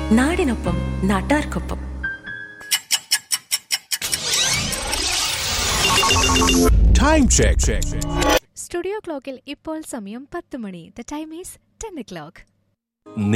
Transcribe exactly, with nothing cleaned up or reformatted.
നാടിനൊപ്പം നാട്ടാർക്കൊപ്പം. Time check. Studio ക്ലോക്കിൽ ഇപ്പോൾ സമയം പത്ത് മണി. The time is ten o'clock.